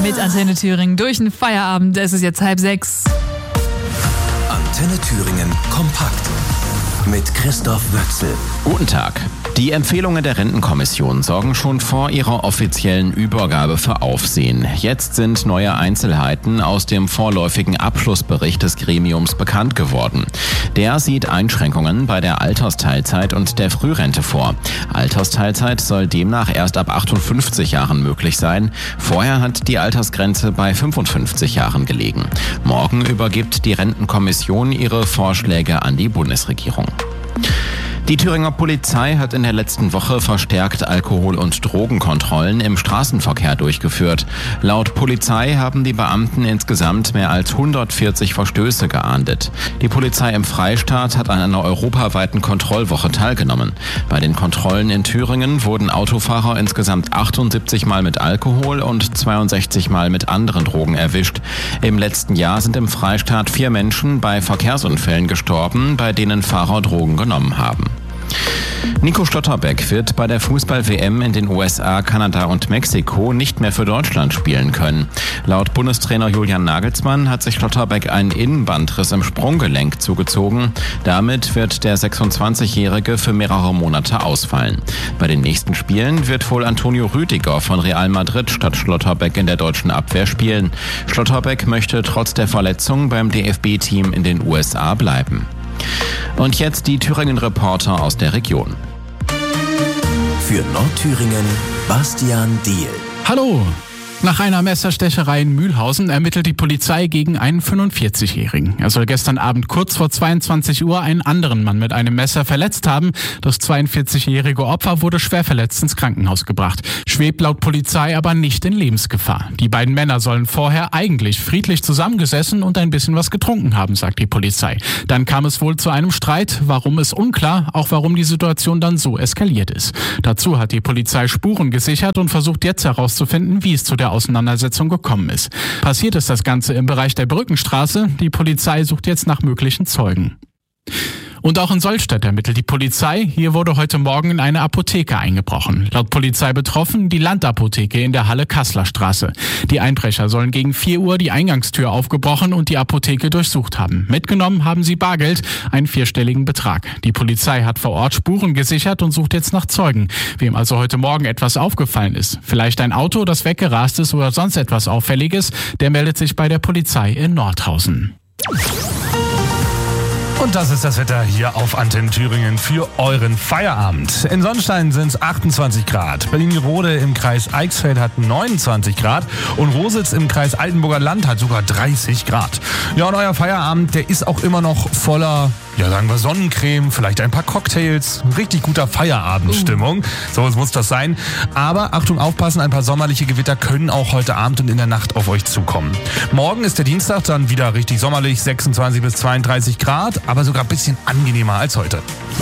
mit Antenne Thüringen durch den Feierabend. Es ist jetzt 5:30. Antenne Thüringen kompakt mit Christoph Wöchsel. Guten Tag. Die Empfehlungen der Rentenkommission sorgen schon vor ihrer offiziellen Übergabe für Aufsehen. Jetzt sind neue Einzelheiten aus dem vorläufigen Abschlussbericht des Gremiums bekannt geworden. Der sieht Einschränkungen bei der Altersteilzeit und der Frührente vor. Altersteilzeit soll demnach erst ab 58 Jahren möglich sein. Vorher hat die Altersgrenze bei 55 Jahren gelegen. Morgen übergibt die Rentenkommission ihre Vorschläge an die Bundesregierung. Die Thüringer Polizei hat in der letzten Woche verstärkt Alkohol- und Drogenkontrollen im Straßenverkehr durchgeführt. Laut Polizei haben die Beamten insgesamt mehr als 140 Verstöße geahndet. Die Polizei im Freistaat hat an einer europaweiten Kontrollwoche teilgenommen. Bei den Kontrollen in Thüringen wurden Autofahrer insgesamt 78 Mal mit Alkohol und 62 Mal mit anderen Drogen erwischt. Im letzten Jahr sind im Freistaat 4 Menschen bei Verkehrsunfällen gestorben, bei denen Fahrer Drogen genommen haben. Nico Schlotterbeck wird bei der Fußball-WM in den USA, Kanada und Mexiko nicht mehr für Deutschland spielen können. Laut Bundestrainer Julian Nagelsmann hat sich Schlotterbeck einen Innenbandriss im Sprunggelenk zugezogen. Damit wird der 26-Jährige für mehrere Monate ausfallen. Bei den nächsten Spielen wird wohl Antonio Rüdiger von Real Madrid statt Schlotterbeck in der deutschen Abwehr spielen. Schlotterbeck möchte trotz der Verletzung beim DFB-Team in den USA bleiben. Und jetzt die Thüringen-Reporter aus der Region. Für Nordthüringen Bastian Diehl. Hallo! Nach einer Messerstecherei in Mühlhausen ermittelt die Polizei gegen einen 45-Jährigen. Er soll gestern Abend kurz vor 22 Uhr einen anderen Mann mit einem Messer verletzt haben. Das 42-jährige Opfer wurde schwer verletzt ins Krankenhaus gebracht. Schwebt laut Polizei aber nicht in Lebensgefahr. Die beiden Männer sollen vorher eigentlich friedlich zusammengesessen und ein bisschen was getrunken haben, sagt die Polizei. Dann kam es wohl zu einem Streit. Warum ist unklar, auch warum die Situation dann so eskaliert ist. Dazu hat die Polizei Spuren gesichert und versucht jetzt herauszufinden, wie es zu der Auseinandersetzung gekommen ist. Passiert ist das Ganze im Bereich der Brückenstraße. Die Polizei sucht jetzt nach möglichen Zeugen. Und auch in Sollstedt ermittelt die Polizei. Hier wurde heute Morgen in eine Apotheke eingebrochen. Laut Polizei betroffen die Landapotheke in der Halle-Kassler-Straße. Die Einbrecher sollen gegen 4 Uhr die Eingangstür aufgebrochen und die Apotheke durchsucht haben. Mitgenommen haben sie Bargeld, einen 4-stelligen Betrag. Die Polizei hat vor Ort Spuren gesichert und sucht jetzt nach Zeugen. Wem also heute Morgen etwas aufgefallen ist, vielleicht ein Auto, das weggerast ist oder sonst etwas Auffälliges, der meldet sich bei der Polizei in Nordhausen. Und das ist das Wetter hier auf Antenne Thüringen für euren Feierabend. In Sonnstein sind es 28 Grad. Berlin-Rode im Kreis Eichsfeld hat 29 Grad. Und Rositz im Kreis Altenburger Land hat sogar 30 Grad. Ja, und euer Feierabend, der ist auch immer noch voller, ja, sagen wir Sonnencreme, vielleicht ein paar Cocktails. Richtig guter Feierabendstimmung. So muss das sein. Aber Achtung, aufpassen, ein paar sommerliche Gewitter können auch heute Abend und in der Nacht auf euch zukommen. Morgen ist der Dienstag dann wieder richtig sommerlich, 26 bis 32 Grad. Aber sogar ein bisschen angenehmer als heute.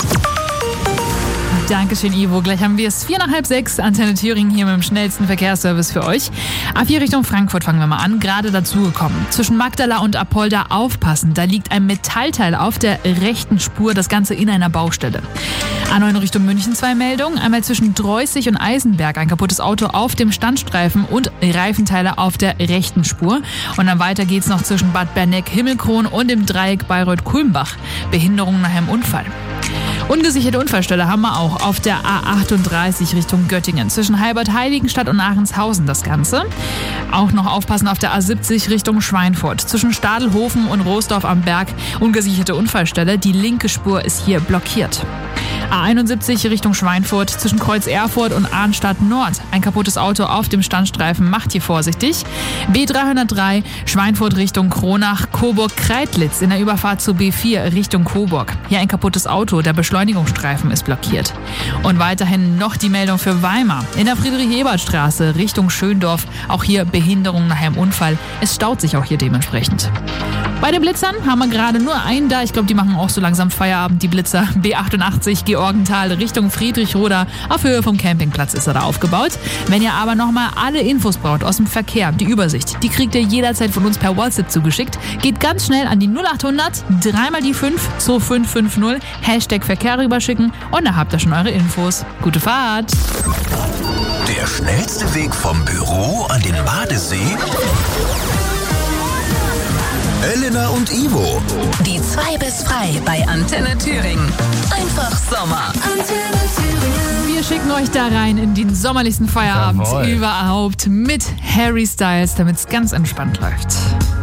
Dankeschön, Ivo. Gleich haben wir es 5:45. Antenne Thüringen hier mit dem schnellsten Verkehrsservice für euch. Ab hier Richtung Frankfurt fangen wir mal an. Gerade dazugekommen. Zwischen Magdala und Apolda aufpassen. Da liegt ein Metallteil auf der rechten Spur. Das Ganze in einer Baustelle. A9 Richtung München 2 Meldungen. Einmal zwischen Dreußig und Eisenberg. Ein kaputtes Auto auf dem Standstreifen und Reifenteile auf der rechten Spur. Und dann weiter geht's noch zwischen Bad Berneck, Himmelkron und dem Dreieck Bayreuth-Kulmbach. Behinderung nach einem Unfall. Ungesicherte Unfallstelle haben wir auch auf der A38 Richtung Göttingen. Zwischen Heilbad-Heiligenstadt und Aachenshausen das Ganze. Auch noch aufpassen auf der A70 Richtung Schweinfurt. Zwischen Stadelhofen und Roosdorf am Berg. Ungesicherte Unfallstelle. Die linke Spur ist hier blockiert. A71 Richtung Schweinfurt. Zwischen Kreuz Erfurt und Arnstadt Nord. Ein kaputtes Auto auf dem Standstreifen. Macht hier vorsichtig. B303 Schweinfurt Richtung Kronach. Coburg-Kreitlitz in der Überfahrt zu B4 Richtung Coburg. Hier ein kaputtes Auto. Der Beschleunigungsstreifen ist blockiert. Und weiterhin noch die Meldung für Weimar. In der Friedrich-Ebert-Straße Richtung Schöndorf. Auch hier Behinderung nach einem Unfall. Es staut sich auch hier dementsprechend. Bei den Blitzern haben wir gerade nur einen da. Ich glaube, die machen auch so langsam Feierabend, die Blitzer. B88 Georgenthal Richtung Friedrichroda. Auf Höhe vom Campingplatz ist er da aufgebaut. Wenn ihr aber nochmal alle Infos braucht aus dem Verkehr, die Übersicht, die kriegt ihr jederzeit von uns per WhatsApp zugeschickt. Geht ganz schnell an die 0800 3 mal die 5 2550 Hashtag Verkehr rüberschicken und da habt ihr schon eure Infos. Gute Fahrt! Der Der schnellste Weg vom Büro an den Badesee? Elena und Ivo. Die 2 bis frei bei Antenne Thüringen. Einfach Sommer. Antenne Thüringen. Wir schicken euch da rein in den sommerlichsten Feierabend Jawohl. überhaupt mit Harry Styles, damit es ganz entspannt läuft.